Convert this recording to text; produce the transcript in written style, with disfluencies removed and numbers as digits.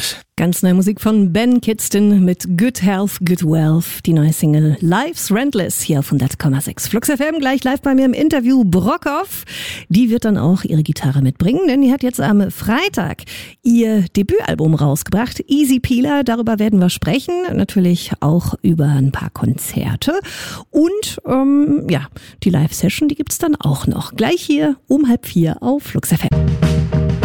Friendless. Ganz neue Musik von Ben Kidston mit Good Health, Good Wealth. Die neue Single Life's Rentless hier auf 100,6. Flux FM gleich live bei mir im Interview. Brockhoff, die wird dann auch ihre Gitarre mitbringen, denn die hat jetzt am Freitag ihr Debütalbum rausgebracht, Easy Peeler. Darüber werden wir sprechen, natürlich auch über ein paar Konzerte und die Live-Session, die gibt's dann auch noch. Gleich hier um 3:30 auf Flux FM.